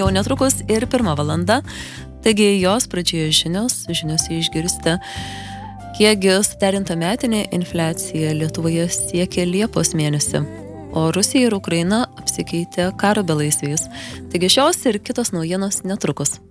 jau netrukus ir 1 valanda. Taigi jos pradžioje žiniose išgirsite, kiekgi suderinta metinė infliacija Lietuvoje siekia Liepos mėnesį, o Rusija ir Ukraina apsikeitė karo belaisviais. Taigi šios ir kitos naujienos netrukus.